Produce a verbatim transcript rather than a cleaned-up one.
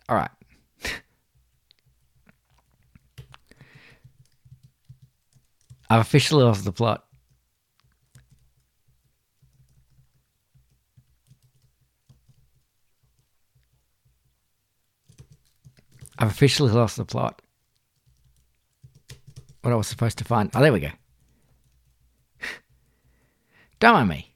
All right. I've officially lost the plot. I've officially lost the plot. What I was supposed to find. Oh, there we go. Don't mind me.